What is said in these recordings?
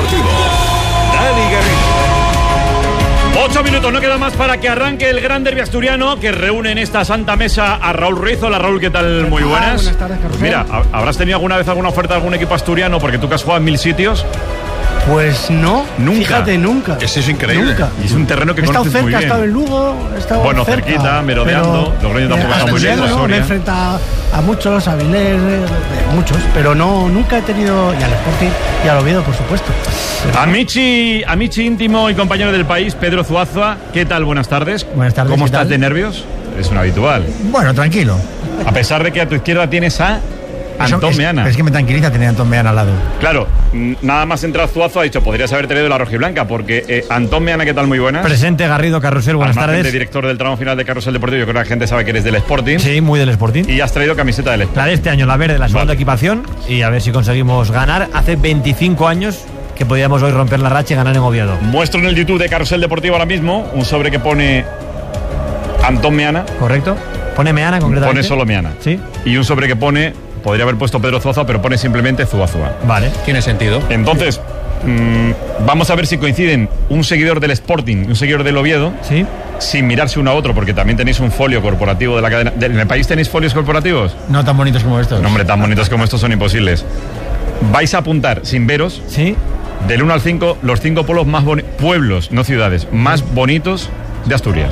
Deportivo, Dani Garrido. 8 minutos, no queda más para que arranque el gran derbi asturiano que reúne en esta santa mesa a Raúl Ruiz. Hola Raúl, ¿qué tal? Muy buenas. Buenas tardes, Carrusel. Mira, ¿habrás tenido alguna vez alguna oferta de algún equipo asturiano? Porque tú que has jugado en 1000 sitios. Pues no, Nunca. Fíjate, nunca. Eso es increíble. Nunca. Y es un terreno que He estado conoces muy cerca, he bien. estado en Lugo, he estado Bueno, cerca, cerquita, merodeando. Logroño tampoco está muy lejos, Me he Soria. enfrentado a muchos, a Avilés, muchos, pero no, nunca he tenido, y al Sporting y al Oviedo, por supuesto. Amici íntimo y compañero del país, Pedro Zuazua. ¿Qué tal? Buenas tardes. Buenas tardes, ¿Cómo ¿qué estás tal? de nervios? Es un habitual. Bueno, tranquilo. A pesar de que a tu izquierda tienes a Antón Meana. Es que me tranquiliza tener a Antón Meana al lado. Claro, nada más entrar Zuazo ha dicho, podrías haber tenido la rojiblanca, porque Antón Meana, ¿qué tal? Muy buenas. Presente, Garrido, Carrusel, buenas Al margen tardes. de director del tramo final de Carrusel Deportivo, yo creo que la gente sabe que eres del Sporting. Sí, muy del Sporting. Y has traído camiseta del Sporting. La de este año, la verde, la segunda Vale. equipación. Y a ver si conseguimos ganar. Hace 25 años que podíamos hoy romper la racha y ganar en Oviedo. Muestro en el YouTube de Carrusel Deportivo ahora mismo un sobre que pone Antón Meana, ¿Correcto? Pone Meana concretamente. pone solo Meana. Sí. Y un sobre que pone, podría haber puesto Pedro Zuazo, pero pone simplemente Zuazua. Vale. Tiene sentido. Entonces, vamos a ver si coinciden un seguidor del Sporting y un seguidor del Oviedo, Sí. sin mirarse uno a otro, porque también tenéis un folio corporativo de la cadena. ¿En el país tenéis folios corporativos? No tan bonitos como estos. No, hombre, tan bonitos como estos son imposibles. Vais a apuntar, sin veros, Sí. del 1 al 5, los 5 pueblos más pueblos, no ciudades, más bonitos de Asturias.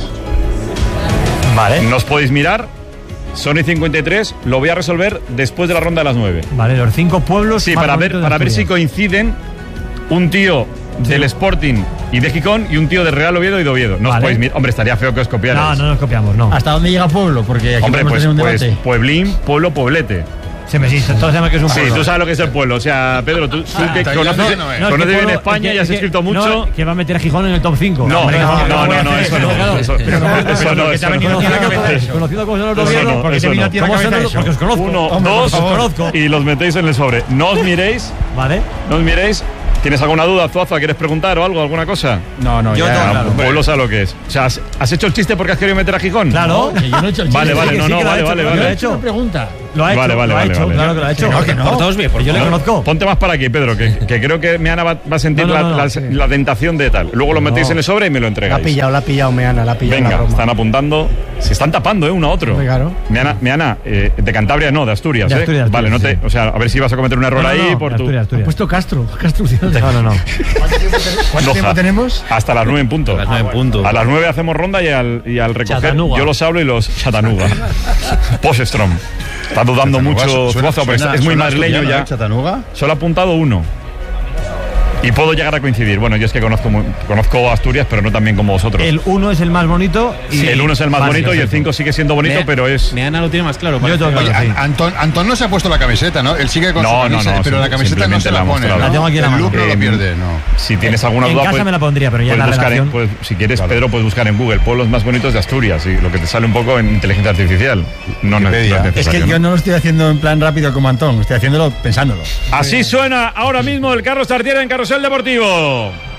Vale. Nos podéis mirar, son y 53, lo voy a resolver después de la ronda de las 9. Vale, los 5 pueblos. Sí, más para bonitos de ver si Asturias. coinciden un tío del Sporting y de Gijón y un tío de Real Oviedo y de Oviedo. No os Vale. podéis mirar. Hombre, estaría feo que os copiarais. No nos copiamos, no. ¿Hasta dónde llega pueblo? Porque aquí Hombre, podemos pues, tener un debate. pueblín, pueblo, pueblete. Se me dice, todos sabemos que es un Sí, pueblo. tú sabes lo que es el pueblo. O sea, Pedro, tú que italiano conoces, no es. No, es conoces que bien pueblo- España es y has que- escrito no, mucho. que va a meter a Gijón en el top 5. No, Hombre, no, voy a eso hacer- no, eso no. claro. Eso no, eso no. Conocido como son los Eso Oviedo, no, porque eso te vino no. a ti a la cabeza eso. Porque os conozco. Uno, Hombre, dos, os conozco. y los metéis en el sobre. No os miréis, Vale. no os miréis. ¿Tienes alguna duda, Zuazo? ¿Quieres preguntar o algo, alguna cosa? No, Yo ya. no, Ah, claro. pueblo sabe lo que es. O sea, ¿has hecho el chiste porque has querido meter a Gijón? Claro. Que yo no he hecho el Vale, chiste. vale, que no, sí no, que lo ha vale, hecho, vale, lo ha vale. hecho. Una pregunta. Lo ha hecho, Vale, lo ha hecho, vale. claro que lo ha hecho. Que no. Por todos bien, por Yo le favor. conozco. Ponte más para aquí, Pedro, que creo que Meana va a sentir No, sí. la tentación de tal. Luego lo metéis en el sobre y me lo La ha entregáis. pillado Meana, la ha pillado. Venga, la broma. están apuntando. Se están tapando, uno a otro. Hombre, claro. Meana, de Cantabria no, de Asturias, De Asturias, Vale, no te, sí. o sea, a ver si vas a cometer un error ahí por tu. Asturias. Ha puesto Castro Ciudad. No. ¿Cuánto Loja. tiempo tenemos? Hasta las 9 en punto. A las 9 en punto. A las 9 hacemos ronda y al recoger Chattanooga. yo los hablo y los Chattanooga. Poststrom. Está dudando mucho Zuazo, pero es muy madrileño ya. Chattanooga. Solo ha apuntado uno. Y puedo llegar a coincidir. Bueno, yo es que conozco Asturias, pero no tan bien como vosotros. El 1 es el más bonito. Y El 1 es el más Vale, bonito y el perfecto. 5 sigue siendo bonito, pero es. Meana lo tiene más claro. Yo parece. tengo Oye, claro, sí. Antón no se ha puesto la camiseta, ¿no? Él sigue con No, su no, camisa, no, pero la camiseta no simplemente se la la ha pone, mostrado. ¿no? La tengo aquí en la El mano. look no lo pierde, no. Si tienes alguna En duda, casa me la pondría, pero ya en la buscar redacción. si quieres, Pedro, puedes buscar en Google pueblos más bonitos de Asturias y lo que te sale un poco en inteligencia artificial. No es Wikipedia. Es que necesario, yo ¿no? no lo estoy haciendo en plan rápido como Antón, estoy haciéndolo pensándolo. Así suena ahora mismo el Carlos Tartiere en Carrusel Deportivo.